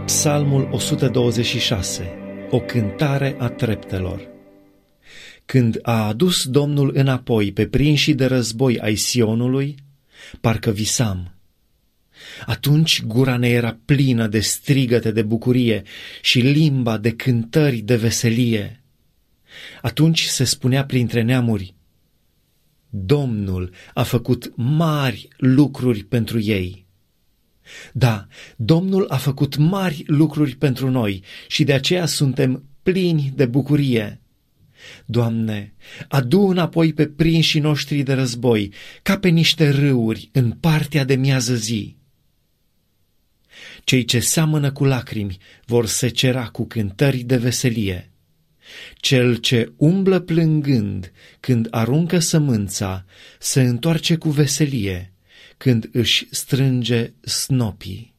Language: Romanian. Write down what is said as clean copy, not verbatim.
Psalmul 126, o cântare a treptelor. Când a adus Domnul înapoi pe prinșii de război ai Sionului, parcă visam. Atunci gura ne era plină de strigăte de bucurie și limba de cântări de veselie. Atunci se spunea printre neamuri: Domnul a făcut mari lucruri pentru ei. Da, Domnul a făcut mari lucruri pentru noi și de aceea suntem plini de bucurie. Doamne, adu înapoi pe prinșii noștri de război, ca pe niște râuri în partea de miază zi. Cei ce seamănă cu lacrimi vor secera cu cântări de veselie. Cel ce umblă plângând când aruncă sămânța se întoarce cu veselie când își strânge snopii.